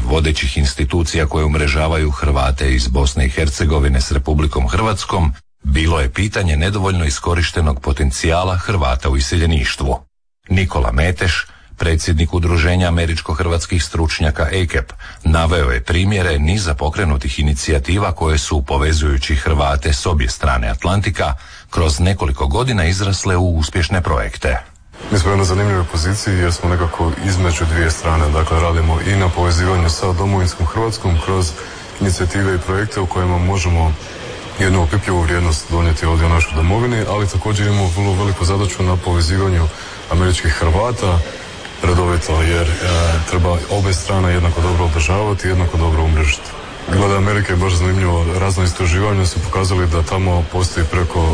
vodećih institucija koje umrežavaju Hrvate iz Bosne i Hercegovine s Republikom Hrvatskom bilo je pitanje nedovoljno iskorištenog potencijala Hrvata u iseljeništvu. Nikola Meteš, predsjednik Udruženja američko-hrvatskih stručnjaka ACAP, naveo je primjere niza pokrenutih inicijativa koje su, povezujući Hrvate s obje strane Atlantika, kroz nekoliko godina izrasle u uspješne projekte. Mi smo u jednoj zanimljivoj poziciji jer smo nekako između dvije strane, dakle radimo i na povezivanju sa domovinskom Hrvatskom kroz inicijative i projekte u kojima možemo jednu opipljivu vrijednost donijeti ovdje u našoj domovini, ali također imamo vrlo veliku zadaću na povezivanju američkih Hrvata redovito, jer treba obje strane jednako dobro održavati i jednako dobro umrežiti. Glede Amerike je baš zanimljivo, razna istraživanja su pokazali da tamo postoji preko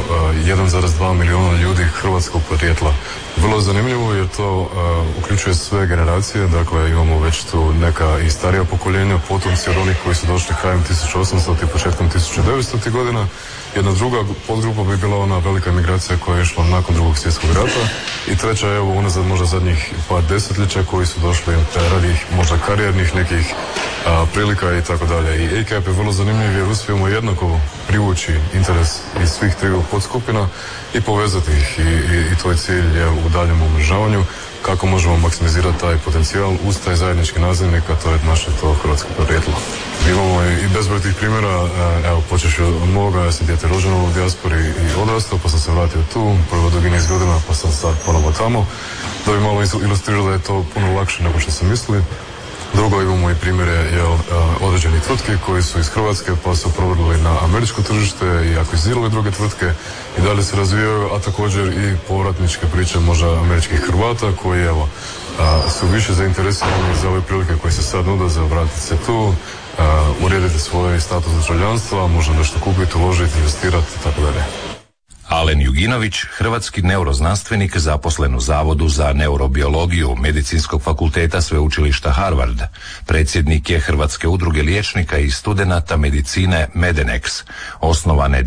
1,2 milijuna ljudi hrvatskog podrijetla. Vrlo zanimljivo jer to uključuje sve generacije, dakle imamo već tu neka i starija pokoljenja, potomci od onih koji su došli krajem 1800 i početkom 1900 godina. Jedna druga podgrupa bi bila ona velika migracija koja je išla nakon Drugog svjetskog rata i treća je evo unazad možda zadnjih par desetljeća koji su došli radi možda karijernih nekih prilika i tako dalje. I ACAP je vrlo zanimljiv jer uspijemo jednako privući interes iz svih triju podskupina i povezati ih i to je cilj u daljem umrežavanju kako možemo maksimizirati taj potencijal uz taj zajednički nazivnik, a to je naše to hrvatsko podrijetlo. Imamo i bezbroj tih primjera, evo počeš od moga, ja sam dijete rođeno u dijaspori i odrastao, pa sam se vratio tu, prvo dugi niz godina, pa sam sad ponovo tamo, da bi malo ilustrirao da je to puno lakše nego što sam mislili. Drugo, imamo i primjere određenih tvrtki koji su iz Hrvatske pa su provodili na američko tržište i akvizirali druge tvrtke i dalje se razvijaju, a također i povratničke priče možda američkih Hrvata koji evo su više zainteresirani za ove prilike koje se sad nude za vratiti se tu, urediti svoj status državljanstva, možda nešto kupiti, uložiti, investirati i tako dalje. Alen Juginović, hrvatski neuroznanstvenik zaposlen u Zavodu za neurobiologiju Medicinskog fakulteta Sveučilišta Harvard, predsjednik je Hrvatske udruge liječnika i studenata medicine Medenex, osnovane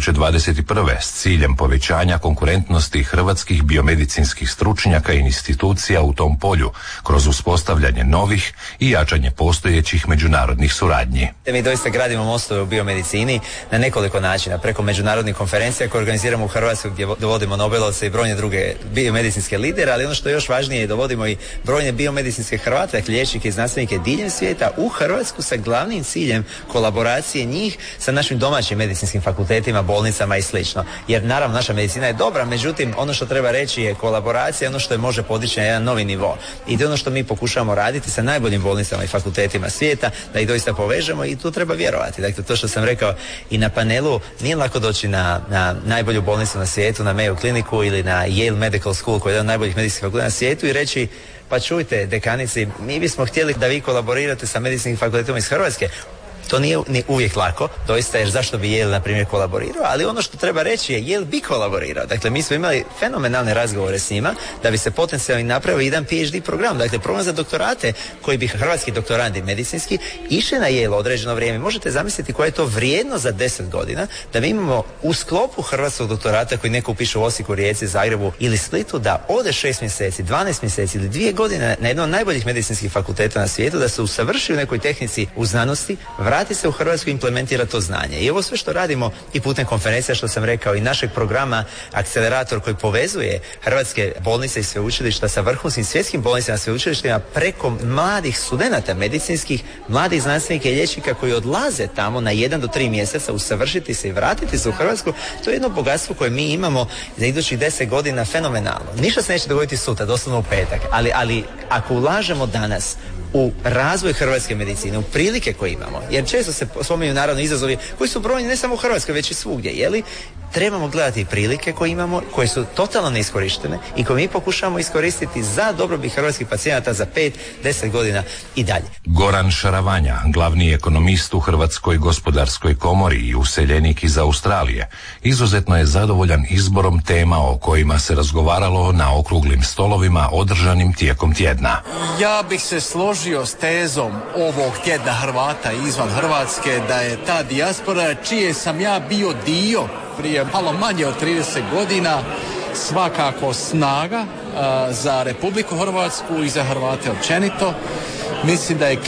2021. s ciljem povećanja konkurentnosti hrvatskih biomedicinskih stručnjaka i institucija u tom polju, kroz uspostavljanje novih i jačanje postojećih međunarodnih suradnji. Mi doista gradimo mostove u biomedicini na nekoliko načina, preko međunarodnih konferencija koje organiziramo u Hrvatskoj gdje dovodimo Nobelovce i brojne druge biomedicinske lidere, ali ono što je još važnije, dovodimo i brojne biomedicinske Hrvate, dakle liječnike i znanstvenike diljem svijeta u Hrvatsku sa glavnim ciljem kolaboracije njih sa našim domaćim medicinskim fakultetima, bolnicama i slično. Jer naravno naša medicina je dobra, međutim ono što treba reći je kolaboracija, ono što je može podići na jedan novi nivo. I to je ono što mi pokušavamo raditi sa najboljim bolnicama i fakultetima svijeta, da ih doista povežemo i tu treba vjerovati. Dakle, to što sam rekao i na panelu, nije lako doći na najbolju bolnicu na svijetu, na Mayo kliniku ili na Yale Medical School koji je jedan od najboljih medicinskih fakulteta na svijetu i reći pa čujte dekanici, mi bismo htjeli da vi kolaborirate sa medicinskim fakultetom iz Hrvatske. To nije ni uvijek lako, doista, jer zašto bi Yale, na primjer, kolaborirao, ali ono što treba reći je Yale bi kolaborirao. Dakle, mi smo imali fenomenalne razgovore s njima da bi se potencijalno napravio jedan PhD program, dakle program za doktorate koji bi hrvatski doktorandi medicinski išli na Yale određeno vrijeme. Možete zamisliti koja je to vrijednost za 10 godina da mi imamo u sklopu hrvatskog doktorata koji neko upiše u Osijeku, Rijeci, Zagrebu ili Splitu da ode 6 mjeseci, 12 mjeseci ili 2 godine na jednom od najboljih medicinskih fakulteta na svijetu, da se usavrši u nekoj tehnici u znanosti, vrati se u Hrvatsku i implementira to znanje. I ovo sve što radimo i putem konferencija, što sam rekao, i našeg programa Akcelerator koji povezuje hrvatske bolnice i sveučilišta sa vrhunskim svjetskim bolnicama i sveučilištima preko mladih studenata medicinskih, mladih znanstvenika i liječnika koji odlaze tamo na 1 do 3 mjeseca usavršiti se i vratiti se u Hrvatsku. To je jedno bogatstvo koje mi imamo za idućih 10 godina fenomenalno. Ništa se neće dogoditi sutra, doslovno u petak, ali ako ulažemo danas u razvoj hrvatske medicine, u prilike koje imamo, jer često se spominju naravno izazovi koji su brojni ne samo u Hrvatskoj već i svugdje, jeli? Trebamo gledati prilike koje imamo, koje su totalno neiskorištene i koje mi pokušamo iskoristiti za dobrobit hrvatskih pacijenata za 5-10 godina i dalje. Goran Šaravanja, glavni ekonomist u Hrvatskoj gospodarskoj komori i useljenik iz Australije, izuzetno je zadovoljan izborom tema o kojima se razgovaralo na okruglim stolovima održanim tijekom tjedna. Ja bih se složio s tezom ovog tjedna Hrvata izvan Hrvatske da je ta dijaspora čije sam ja bio dio prije malo manje od 30 godina svakako snaga za Republiku Hrvatsku i za Hrvate općenito. Mislim da je